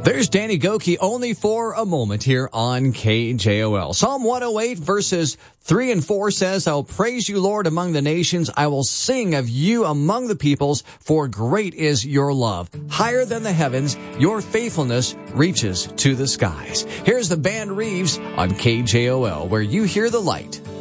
There's Danny Gokey only for a moment here on KJOL. Psalm 108 verses 3 and 4 says, I'll praise you, Lord, among the nations. I will sing of you among the peoples, for great is your love. Higher than the heavens, your faithfulness reaches to the skies. Here's the band Reeves on KJOL, where you hear the light.